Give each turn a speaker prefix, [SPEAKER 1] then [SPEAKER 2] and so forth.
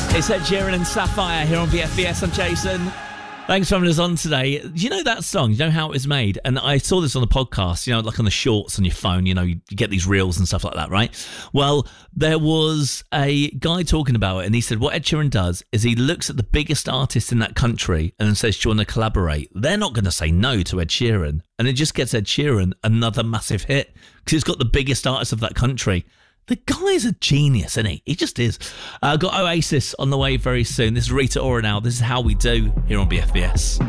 [SPEAKER 1] It's Ed Sheeran and Sapphire here on BFBS. I'm Jason. Thanks for having us on today. Do you know that song? You know how it was made? And I saw this on the podcast, like on the shorts on your phone, you get these reels and stuff like that, right? Well, there was a guy talking about it, and he said what Ed Sheeran does is he looks at the biggest artists in that country and says, do you want to collaborate? They're not going to say no to Ed Sheeran. And it just gets Ed Sheeran another massive hit because he's got the biggest artists of that country. The guy's a genius, isn't he? He just is. Got Oasis on the way very soon. This is Rita Ora now. This is How We Do here on BFBS.